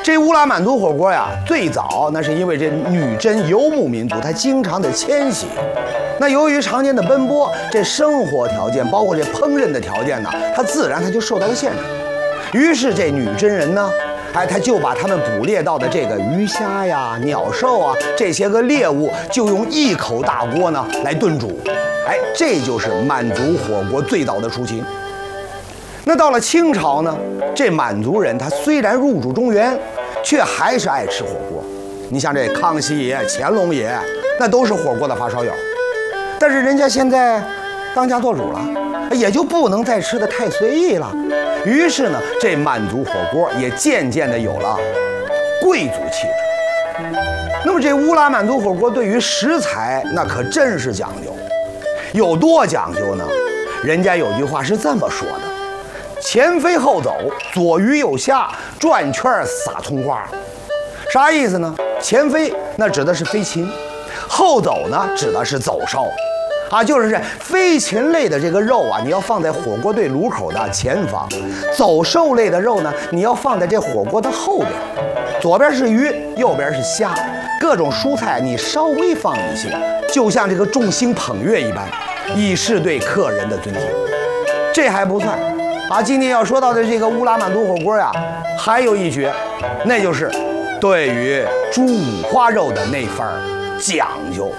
这乌拉满族火锅呀，最早那是因为这女真游牧民族，它经常的迁徙。那由于常年的奔波，这生活条件包括这烹饪的条件呢，它自然就受到了限制。于是这女真人呢，他就把他们捕猎到的这个鱼虾呀、鸟兽啊这些个猎物，就用一口大锅呢来炖煮。这就是满族火锅最早的雏形。那到了清朝呢，这满族人他虽然入主中原，却还是爱吃火锅。你像这康熙爷、乾隆爷，那都是火锅的发烧友。但是人家现在当家做主了，也就不能再吃得太随意了。于是呢，这满族火锅也渐渐的有了贵族气质。那么这乌拉满族火锅对于食材那可真是讲究，有多讲究呢？人家有句话是这么说的：前飞后走，左鱼右虾，转圈撒葱花。啥意思呢？前飞那指的是飞禽，后走呢指的是走兽。就是这飞禽类的这个肉啊，你要放在火锅对炉口的前方；走兽类的肉呢，你要放在这火锅的后边。左边是鱼，右边是虾，各种蔬菜你稍微放一些，就像这个众星捧月一般，以示对客人的尊敬。这还不算今天要说到的这个乌拉满族火锅呀，还有一绝，那就是对于猪五花肉的那份讲究。